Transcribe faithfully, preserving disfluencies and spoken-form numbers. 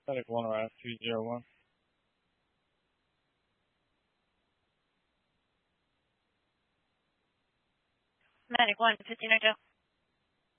Medic one around three zero one. Medic one, fifteen oh two.